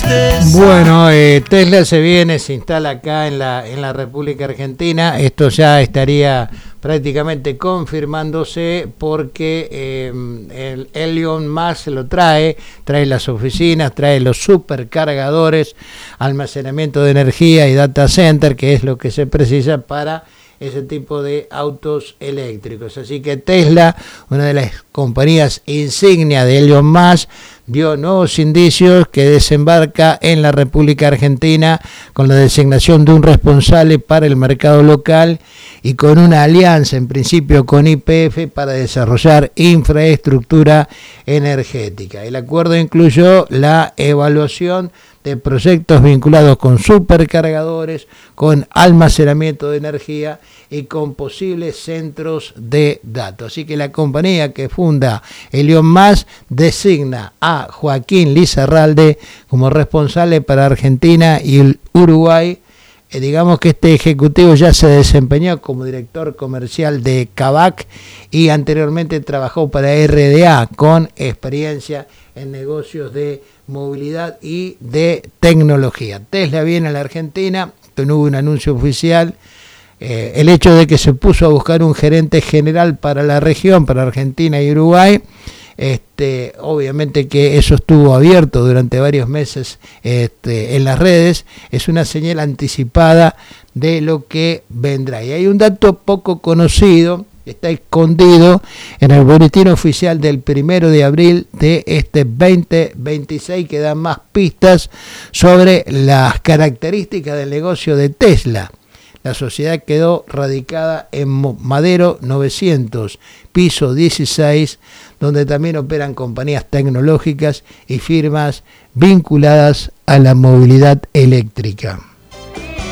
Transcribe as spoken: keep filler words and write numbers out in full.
tristeza. Bueno, eh, Tesla se viene, se instala acá en la, en la República Argentina. Esto ya estaría prácticamente confirmándose porque eh, el Elon Musk lo trae, trae las oficinas, trae los supercargadores, almacenamiento de energía y data center, que es lo que se precisa para ese tipo de autos eléctricos. Así que Tesla, una de las compañías insignia de Elon Musk, dio nuevos indicios que desembarca en la República Argentina con la designación de un responsable para el mercado local y con una alianza en principio con Y P F para desarrollar infraestructura energética. El acuerdo incluyó la evaluación de proyectos vinculados con supercargadores, con almacenamiento de energía y con posibles centros de datos. Así que la compañía que funda Elon Musk designa a Joaquín Lizarralde como responsable para Argentina y el Uruguay. Eh, digamos que este ejecutivo ya se desempeñó como director comercial de Kavak y anteriormente trabajó para R D A con experiencia en negocios de movilidad y de tecnología. Tesla viene a la Argentina, no hubo un anuncio oficial. Eh, el hecho de que se puso a buscar un gerente general para la región, para Argentina y Uruguay, este, obviamente que eso estuvo abierto durante varios meses este, en las redes, es una señal anticipada de lo que vendrá. Y hay un dato poco conocido, está escondido en el boletín oficial del primero de abril de este veinte veintiséis, que da más pistas sobre las características del negocio de Tesla. La sociedad quedó radicada en Madero novecientos, piso dieciséis, donde también operan compañías tecnológicas y firmas vinculadas a la movilidad eléctrica.